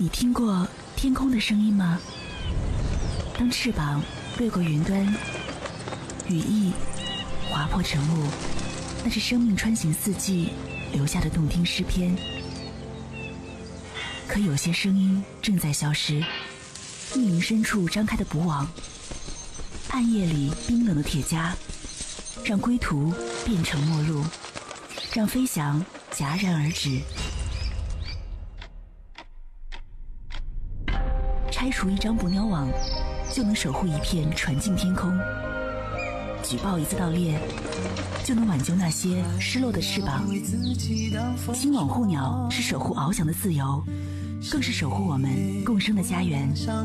你听过天空的声音吗？当翅膀掠过云端，羽翼划破晨雾，那是生命穿行四季留下的动听诗篇。可有些声音正在消失，密林深处张开的捕网，暗夜里冰冷的铁枷，让归途变成陌路，让飞翔戛然而止。拆除一张捕鸟网，就能守护一片纯净天空；举报一次盗猎，就能挽救那些失落的翅膀。新网护鸟是守护翱翔的自由，更是守护我们共生的家园。